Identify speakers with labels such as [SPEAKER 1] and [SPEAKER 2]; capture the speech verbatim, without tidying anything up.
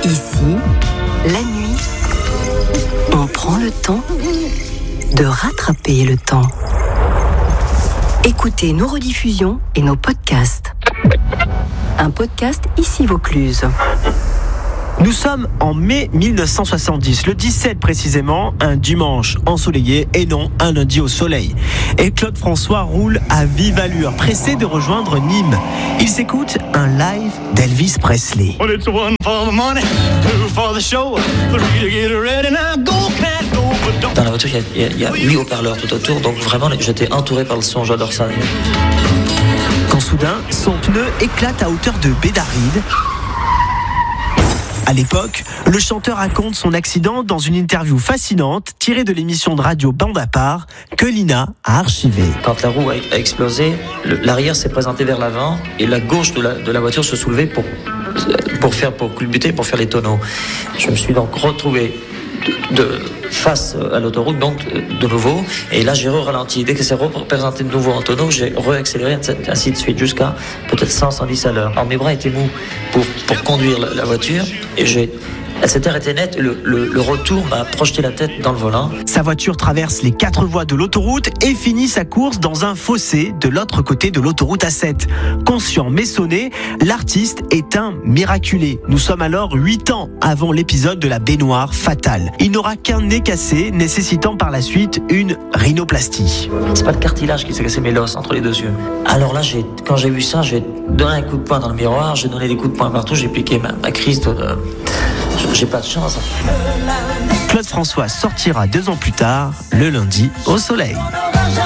[SPEAKER 1] Ici, la nuit, on prend le temps de rattraper le temps. Écoutez nos rediffusions et nos podcasts. Un podcast Ici Vaucluse.
[SPEAKER 2] Nous sommes en mai mille neuf cent soixante-dix, le dix-sept précisément, un dimanche ensoleillé et non un lundi au soleil. Et Claude François roule à vive allure, pressé de rejoindre Nîmes. Il s'écoute un live d'Elvis Presley.
[SPEAKER 3] Dans la voiture, il y a, il y a huit haut-parleurs tout autour, donc vraiment j'étais entouré par le son, j'adore ça.
[SPEAKER 2] Quand soudain, son pneu éclate à hauteur de Bédaride. À l'époque, le chanteur raconte son accident dans une interview fascinante tirée de l'émission de radio Bande à part que Lina a archivée.
[SPEAKER 3] Quand la roue a, a explosé, le, l'arrière s'est présenté vers l'avant et la gauche de la, de la voiture se soulevait pour, pour, faire, pour culbuter, pour faire les tonneaux. Je me suis donc retrouvé de, de, face à l'autoroute, donc de nouveau, et là j'ai re-ralenti. Dès que c'est représenté de nouveau en tonneau, j'ai re-accéléré, ainsi de suite, jusqu'à peut-être cent, cent dix à l'heure. Alors mes bras étaient mous pour, pour conduire la, la voiture, et j'ai... Cette heure était nette, le, le, le retour m'a projeté la tête dans le volant.
[SPEAKER 2] Sa voiture traverse les quatre voies de l'autoroute et finit sa course dans un fossé de l'autre côté de l'autoroute A sept. Conscient mais sonné, l'artiste est un miraculé. Nous sommes alors huit ans avant l'épisode de la baignoire fatale. Il n'aura qu'un nez cassé, nécessitant par la suite une rhinoplastie.
[SPEAKER 3] C'est pas le cartilage qui s'est cassé, mais l'os entre les deux yeux. Alors là, j'ai, quand j'ai vu ça, j'ai donné un coup de poing dans le miroir, j'ai donné des coups de poing partout, j'ai piqué ma, ma crise de... de... J'ai pas de chance.
[SPEAKER 2] Claude François sortira deux ans plus tard, le lundi, au soleil.